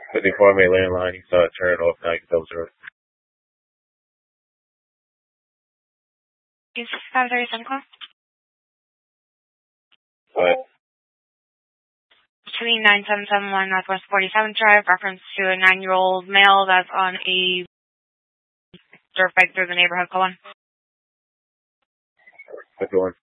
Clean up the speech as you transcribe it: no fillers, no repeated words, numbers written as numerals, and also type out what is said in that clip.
But before my landline, he saw it turn off. Now he can filter it. Is 537 call? What? Between 9771 Northwest 47th Drive, reference to a 9-year-old male that's on a dirt bike through the neighborhood. Call 1. What's going on?